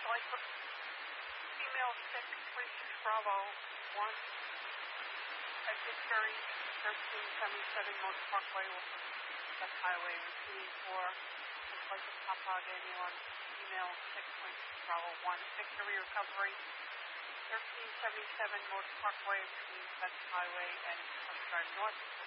So I put female 6, 36 Bravo 1, exit carry 1377 Motor Parkway, West Highway 284, like the Papa Ambulance, female 6, Bravo 1, victory recovery 1377 Motor Parkway between West Highway and West Drive North.